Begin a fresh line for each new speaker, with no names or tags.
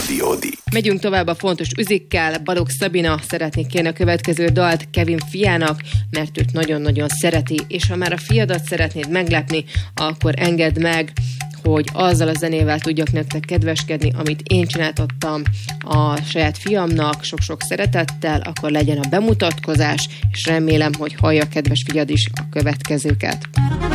Rádió D.
Megyünk tovább a fontos üzikkel. Balogh Szabina szeretnék kérni a következő dalt Kevin fiának, mert őt nagyon-nagyon szereti, és ha már a fiadat szeretnéd meglepni, akkor engedd meg, hogy azzal a zenével tudjak nektek kedveskedni, amit én csináltattam a saját fiamnak, sok-sok szeretettel, akkor legyen a bemutatkozás, és remélem, hogy hallja kedves fiad is a következőket.